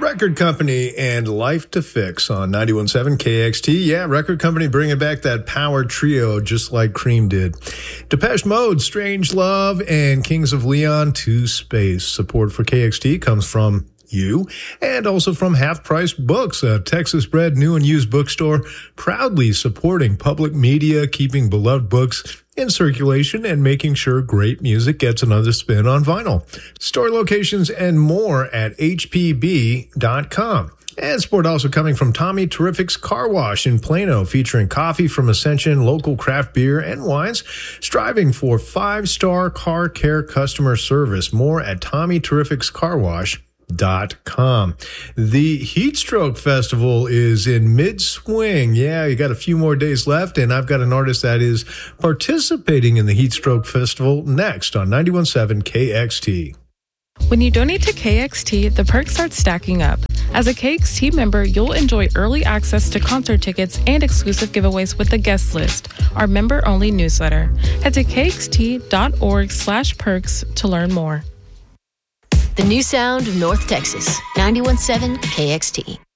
Record Company and Life to Fix on 91.7 KXT. Yeah, Record Company bringing back that power trio just like Cream did. Depeche Mode, Strange Love, and Kings of Leon to Space. Support for KXT comes from you and also from Half Price Books, a Texas-bred new and used bookstore proudly supporting public media, keeping beloved books in circulation and making sure great music gets another spin on vinyl. Store locations and more at hpb.com. And support also coming from Tommy Terrific's Car Wash in Plano, featuring coffee from Ascension, local craft beer and wines, striving for 5-star car care customer service. More at Tommy Terrific's Car Wash. .com. The Heatstroke Festival is in mid-swing. Yeah, you got a few more days left, and I've got an artist that is participating in the Heatstroke Festival next on 91.7 KXT. When you donate to KXT, the perks start stacking up. As a KXT member, you'll enjoy early access to concert tickets and exclusive giveaways with the guest list, our member-only newsletter. Head to kxt.org/perks to learn more. The new sound of North Texas, 91.7 KXT.